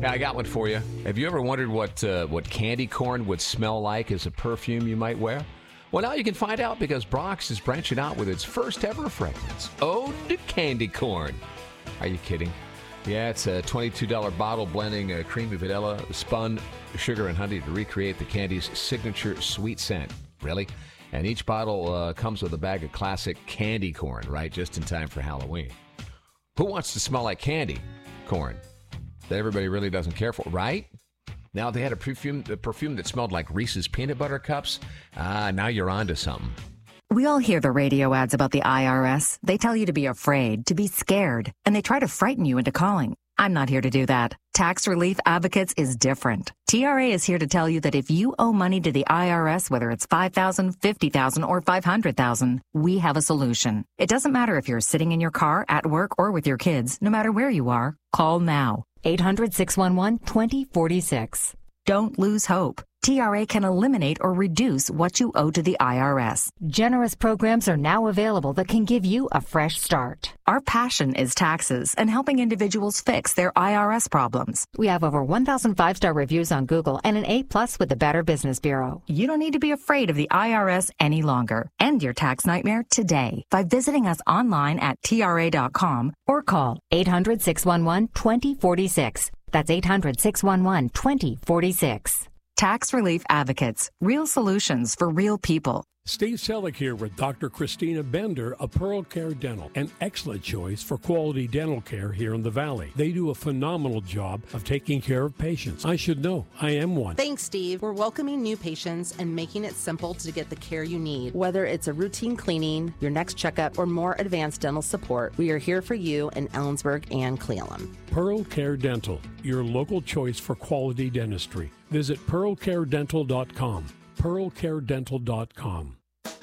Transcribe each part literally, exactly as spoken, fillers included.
Yeah, I got one for you. Have you ever wondered what uh, what candy corn would smell like as a perfume you might wear? Well, now you can find out because Brock's is branching out with its first ever fragrance, Ode to Candy Corn. Are you kidding? Yeah, it's a twenty-two dollars bottle blending uh, creamy vanilla, spun, sugar, and honey to recreate the candy's signature sweet scent. Really? And each bottle uh, comes with a bag of classic candy corn, right? Just in time for Halloween. Who wants to smell like candy corn that everybody really doesn't care for, right? Now, they had a perfume, a perfume that smelled like Reese's peanut butter cups. Ah, now you're on to something. We all hear the radio ads about the I R S. They tell you to be afraid, to be scared, and they try to frighten you into calling. I'm not here to do that. Tax Relief Advocates is different. T R A is here to tell you that if you owe money to the I R S, whether it's five thousand dollars, fifty thousand dollars, or five hundred thousand dollars, we have a solution. It doesn't matter if you're sitting in your car, at work, or with your kids. No matter where you are, call now. eight hundred, six one one, two zero four six. Don't lose hope. T R A can eliminate or reduce what you owe to the I R S. Generous programs are now available that can give you a fresh start. Our passion is taxes and helping individuals fix their I R S problems. We have over one thousand five-star reviews on Google and an A-plus with the Better Business Bureau. You don't need to be afraid of the I R S any longer. End your tax nightmare today by visiting us online at T R A dot com or call eight hundred, six one one, two zero four six. That's eight hundred, six one one, two zero four six. Tax Relief Advocates. Real solutions for real people. Steve Selleck here with Doctor Christina Bender of Pearl Care Dental, an excellent choice for quality dental care here in the Valley. They do a phenomenal job of taking care of patients. I should know. I am one. Thanks, Steve. We're welcoming new patients and making it simple to get the care you need. Whether it's a routine cleaning, your next checkup, or more advanced dental support, we are here for you in Ellensburg and Cle Elum. Pearl Care Dental, your local choice for quality dentistry. Visit pearl care dental dot com. pearl care dental dot com.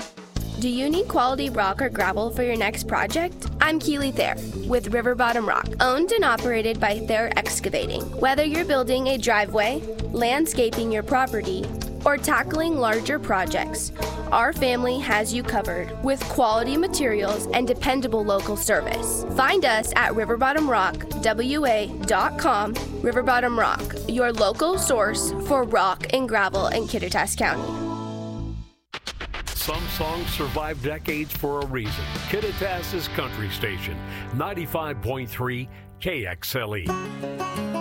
Do you need quality rock or gravel for your next project? I'm Keely Thayer with River Bottom Rock, owned and operated by Thayer Excavating. Whether you're building a driveway, landscaping your property, or tackling larger projects, our family has you covered with quality materials and dependable local service. Find us at river bottom rock w a dot com. River Bottom Rock, your local source for rock and gravel in Kittitas County. Some songs survive decades for a reason. Kittitas' country station, ninety-five point three K X L E.